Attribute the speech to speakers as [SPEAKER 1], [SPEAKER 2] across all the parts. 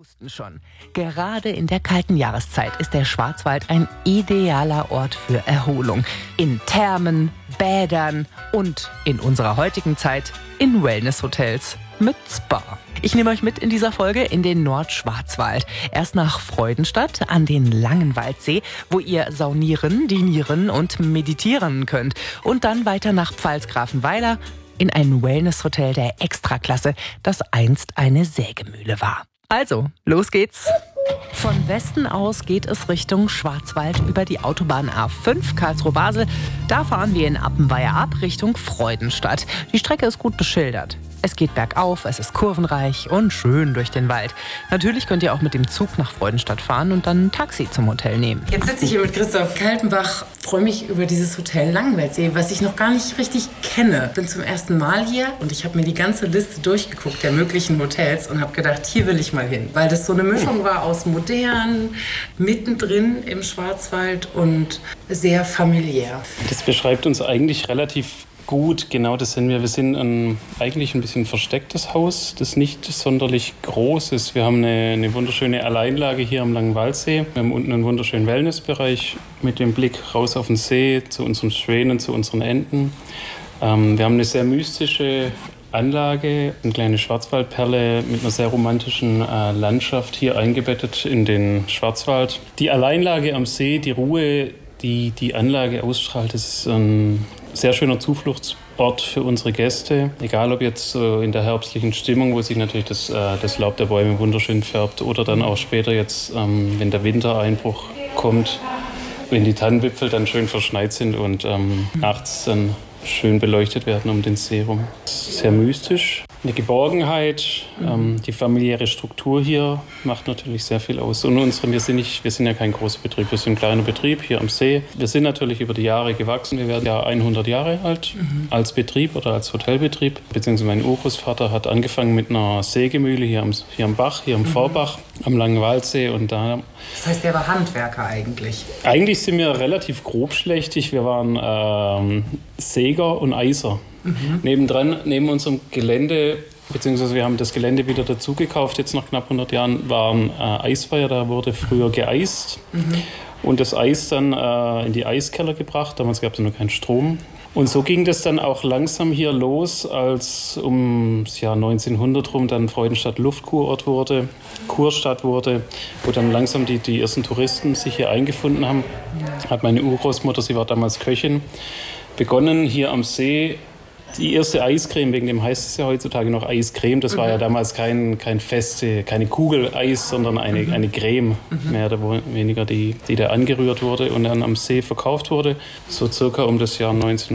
[SPEAKER 1] wussten schon, gerade in der kalten Jahreszeit ist der Schwarzwald ein idealer Ort für Erholung. In Thermen, Bädern und in unserer heutigen Zeit in Wellnesshotels mit Spa. Ich nehme euch mit in dieser Folge in den Nordschwarzwald. Erst nach Freudenstadt an den Langenwaldsee, wo ihr saunieren, dinieren und meditieren könnt. Und dann weiter nach Pfalzgrafenweiler in ein Wellnesshotel der Extraklasse, das einst eine Sägemühle war. Also, los geht's. Von Westen aus geht es Richtung Schwarzwald über die Autobahn A5 Karlsruhe-Basel. Da fahren wir in Appenweier ab Richtung Freudenstadt. Die Strecke ist gut beschildert. Es geht bergauf, es ist kurvenreich und schön durch den Wald. Natürlich könnt ihr auch mit dem Zug nach Freudenstadt fahren und dann ein Taxi zum Hotel nehmen.
[SPEAKER 2] Jetzt sitze ich hier mit Christoph Kaltenbach, freue mich über dieses Hotel Langenwaldsee, was ich noch gar nicht richtig kenne. Bin zum ersten Mal hier und ich habe mir die ganze Liste durchgeguckt der möglichen Hotels und habe gedacht, hier will ich mal hin. Weil das so eine Mischung war aus modern, mittendrin im Schwarzwald und sehr familiär.
[SPEAKER 3] Das beschreibt uns eigentlich relativ gut, genau das sind wir. Wir sind eigentlich ein bisschen verstecktes Haus, das nicht sonderlich groß ist. Wir haben eine wunderschöne Alleinlage hier am Langenwaldsee. Wir haben unten einen wunderschönen Wellnessbereich mit dem Blick raus auf den See, zu unseren Schwänen, zu unseren Enten. Wir haben eine sehr mystische Anlage, eine kleine Schwarzwaldperle mit einer sehr romantischen Landschaft hier eingebettet in den Schwarzwald. Die Alleinlage am See, die Ruhe, die Anlage ausstrahlt, das ist ein sehr schöner Zufluchtsort für unsere Gäste. Egal ob jetzt in der herbstlichen Stimmung, wo sich natürlich das Laub der Bäume wunderschön färbt, oder dann auch später jetzt, wenn der Wintereinbruch kommt, wenn die Tannenwipfel dann schön verschneit sind und nachts dann schön beleuchtet werden um den See rum. Sehr mystisch. Eine Geborgenheit, die familiäre Struktur hier macht natürlich sehr viel aus. Und wir sind ja kein großer Betrieb, wir sind ein kleiner Betrieb hier am See. Wir sind natürlich über die Jahre gewachsen. Wir werden ja 100 Jahre alt als Betrieb oder als Hotelbetrieb. Beziehungsweise mein Urgroßvater hat angefangen mit einer Sägemühle hier am Bach, hier am Vorbach, am Langenwaldsee. Und da
[SPEAKER 2] das heißt, der war Handwerker eigentlich?
[SPEAKER 3] Eigentlich sind wir relativ grobschlächtig. Wir waren Säger und Eiser. Neben unserem Gelände, beziehungsweise wir haben das Gelände wieder dazu gekauft, jetzt nach knapp 100 Jahren, war ein Eisfeuer, da wurde früher geeist und das Eis dann in die Eiskeller gebracht, damals gab es noch keinen Strom. Und so ging das dann auch langsam hier los, als ums Jahr 1900 rum dann Freudenstadt Luftkurort wurde, Kurstadt wurde, wo dann langsam die ersten Touristen sich hier eingefunden haben. Hat meine Urgroßmutter, sie war damals Köchin, begonnen hier am See. Die erste Eiscreme, wegen dem heißt es ja heutzutage noch Eiscreme, das war ja damals keine Kugel Eis, sondern eine Creme, mehr oder weniger, die da angerührt wurde und dann am See verkauft wurde, so circa um das Jahr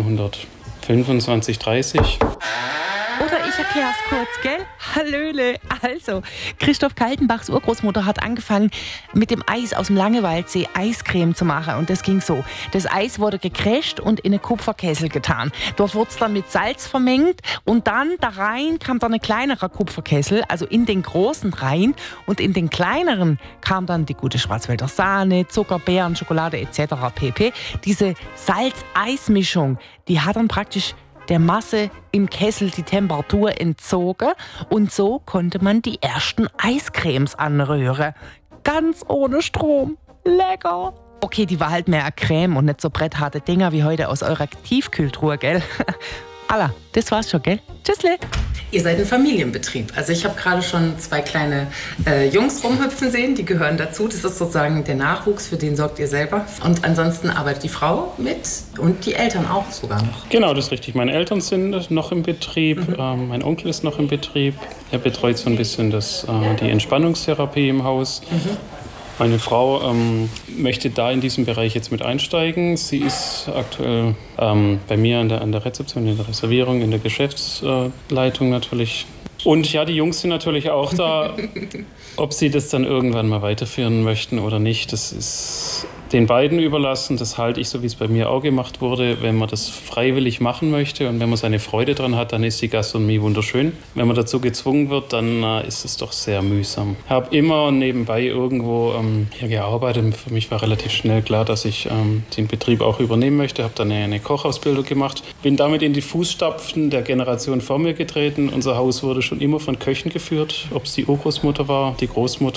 [SPEAKER 3] 1925, 30.
[SPEAKER 1] Oder ich erkläre es kurz, gell? Hallöle. Also, Christoph Kaltenbachs Urgroßmutter hat angefangen, mit dem Eis aus dem Langenwaldsee Eiscreme zu machen. Und das ging so. Das Eis wurde gecrasht und in einen Kupferkessel getan. Dort wurde es dann mit Salz vermengt. Und dann da rein kam dann ein kleinerer Kupferkessel, also in den großen rein. Und in den kleineren kam dann die gute Schwarzwälder Sahne, Zucker, Beeren, Schokolade etc. pp. Diese Salz-Eis-Mischung, die hat dann praktisch der Masse im Kessel die Temperatur entzogen und so konnte man die ersten Eiscremes anrühren. Ganz ohne Strom. Lecker! Okay, die war halt mehr eine Creme und nicht so brettharte Dinger wie heute aus eurer Tiefkühltruhe, gell? Alla, das war's schon, gell? Tschüssle!
[SPEAKER 2] Ihr seid ein Familienbetrieb. Also ich habe gerade schon 2 kleine Jungs rumhüpfen sehen, die gehören dazu. Das ist sozusagen der Nachwuchs, für den sorgt ihr selber. Und ansonsten arbeitet die Frau mit und die Eltern auch sogar noch.
[SPEAKER 3] Genau, das ist richtig. Meine Eltern sind noch im Betrieb, mein Onkel ist noch im Betrieb. Er betreut so ein bisschen die Entspannungstherapie im Haus. Meine Frau möchte da in diesem Bereich jetzt mit einsteigen. Sie ist aktuell bei mir an der Rezeption, in der Reservierung, in der Geschäftsleitung natürlich. Und ja, die Jungs sind natürlich auch da. Ob sie das dann irgendwann mal weiterführen möchten oder nicht, das ist den beiden überlassen. Das halte ich so, wie es bei mir auch gemacht wurde. Wenn man das freiwillig machen möchte und wenn man seine Freude dran hat, dann ist die Gastronomie wunderschön. Wenn man dazu gezwungen wird, dann ist es doch sehr mühsam. Ich habe immer nebenbei irgendwo hier gearbeitet. Für mich war relativ schnell klar, dass ich den Betrieb auch übernehmen möchte. Habe dann eine Kochausbildung gemacht. Bin damit in die Fußstapfen der Generation vor mir getreten. Unser Haus wurde schon immer von Köchen geführt. Ob es die Urgroßmutter war, die Großmutter